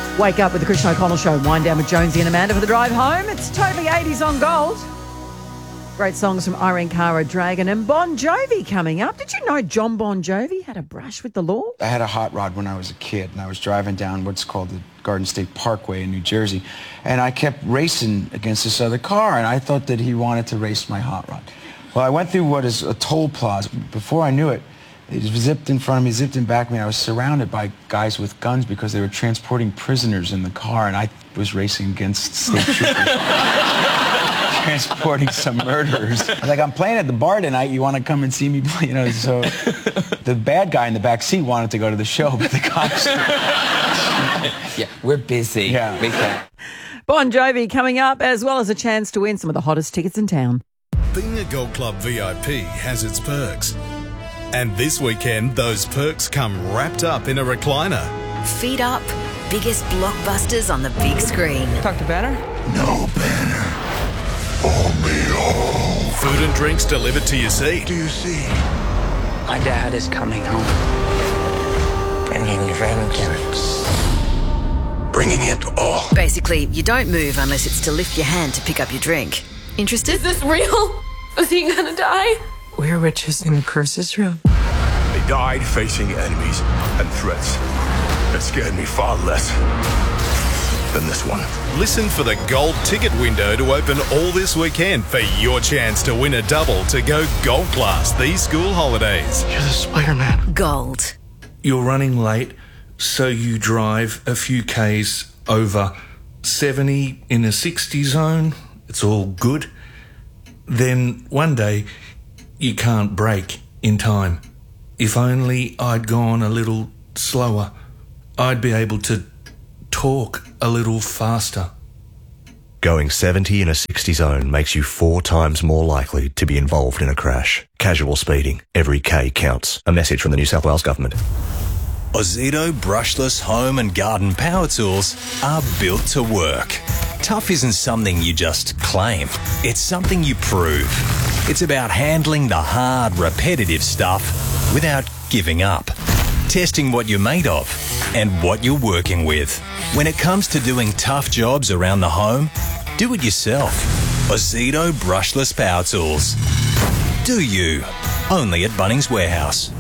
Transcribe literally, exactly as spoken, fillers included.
Wake up with the Christian O'Connell Show. Wind down with Jonesy and Amanda for the drive home. It's totally eighties on Gold. Great songs from Irene Cara, Dragon and Bon Jovi coming up. Did you know John Bon Jovi had a brush with the law? I had a hot rod when I was a kid, and I was driving down what's called the Garden State Parkway in New Jersey, and I kept racing against this other car, and I thought that he wanted to race my hot rod. Well, I went through what is a toll plaza. Before I knew it, it zipped in front of me, zipped in back of me. I was surrounded by guys with guns because they were transporting prisoners in the car, and I was racing against state troopers. Transporting some murderers. I was like, I'm playing at the bar tonight. You want to come and see me play? You know, so the bad guy in the back seat wanted to go to the show, but the cops... Yeah, we're busy. Yeah. We can't. Bon Jovi coming up, as well as a chance to win some of the hottest tickets in town. Being a Gold Club V I P has its perks. And this weekend, those perks come wrapped up in a recliner. Feet up, biggest blockbusters on the big screen. Talk to Banner? No banner. Only home. Food and drinks delivered to your seat. Do you see? My dad is coming home. Bringing vengeance. Bringing it all. Basically, you don't move unless it's to lift your hand to pick up your drink. Interested? Is this real? Is he gonna die? We're witches in Curse's room. They died facing enemies and threats that scared me far less than this one. Listen for the Gold ticket window to open all this weekend for your chance to win a double to go Gold Class these school holidays. You're the Spider-Man. Gold. You're running late, so you drive a few Ks over seventy in a sixty zone. It's all good. Then one day, you can't brake in time. If only I'd gone a little slower, I'd be able to talk a little faster. Going seventy in a sixty zone makes you four times more likely to be involved in a crash. Casual speeding. Every K counts. A message from the New South Wales Government. Ozito brushless home and garden power tools are built to work. Tough isn't something you just claim. It's something you prove. It's about handling the hard, repetitive stuff without giving up. Testing what you're made of and what you're working with. When it comes to doing tough jobs around the home, do it yourself. Ozito brushless power tools. Do you? Only at Bunnings Warehouse.